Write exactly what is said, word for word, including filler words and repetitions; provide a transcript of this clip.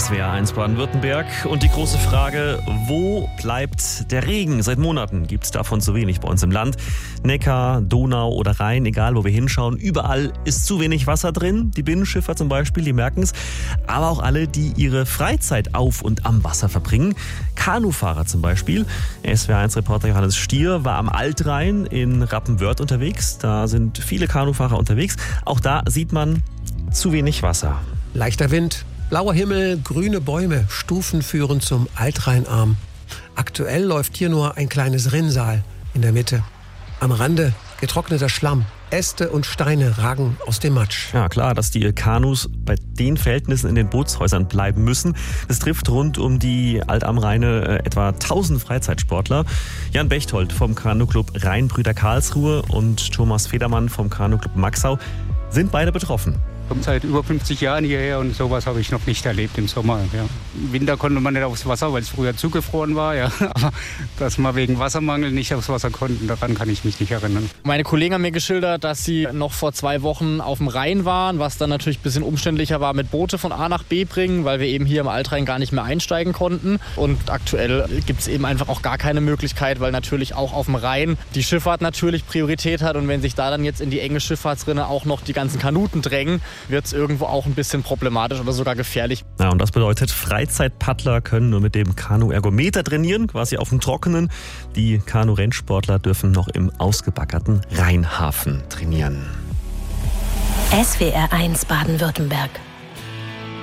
S W R eins Baden-Württemberg und die große Frage, wo bleibt der Regen? Seit Monaten gibt es davon zu wenig bei uns im Land. Neckar, Donau oder Rhein, egal wo wir hinschauen, überall ist zu wenig Wasser drin. Die Binnenschiffer zum Beispiel, die merken es, aber auch alle, die ihre Freizeit auf und am Wasser verbringen. Kanufahrer zum Beispiel. S W R eins Reporter Johannes Stier war am Altrhein in Rappenwörth unterwegs. Da sind viele Kanufahrer unterwegs. Auch da sieht man zu wenig Wasser. Leichter Wind, blauer Himmel, grüne Bäume, Stufen führen zum Altrheinarm. Aktuell läuft hier nur ein kleines Rinnsal in der Mitte. Am Rande getrockneter Schlamm. Äste und Steine ragen aus dem Matsch. Ja, klar, dass die Kanus bei den Verhältnissen in den Bootshäusern bleiben müssen. Das trifft rund um die Alt-am-Rheine äh, etwa tausend Freizeitsportler. Jan Bechtold vom Kanuclub Rheinbrüder Karlsruhe und Thomas Federmann vom Kanuclub Maxau sind beide betroffen. Ich komme seit über fünfzig Jahren hierher und sowas habe ich noch nicht erlebt im Sommer. Ja. Im Winter konnte man nicht aufs Wasser, weil es früher zugefroren war. Ja. Aber dass man wegen Wassermangel nicht aufs Wasser konnten, daran kann ich mich nicht erinnern. Meine Kollegen haben mir geschildert, dass sie noch vor zwei Wochen auf dem Rhein waren, was dann natürlich ein bisschen umständlicher war mit Boote von A nach B bringen, weil wir eben hier im Altrhein gar nicht mehr einsteigen konnten. Und aktuell gibt es eben einfach auch gar keine Möglichkeit, weil natürlich auch auf dem Rhein die Schifffahrt natürlich Priorität hat. Und wenn sich da dann jetzt in die enge Schifffahrtsrinne auch noch die ganzen Kanuten drängen, wird es irgendwo auch ein bisschen problematisch oder sogar gefährlich. Ja, und das bedeutet, Freizeitpaddler können nur mit dem Kanu-Ergometer trainieren, quasi auf dem Trockenen. Die Kanu-Rennsportler dürfen noch im ausgebaggerten Rheinhafen trainieren. S W R eins Baden-Württemberg.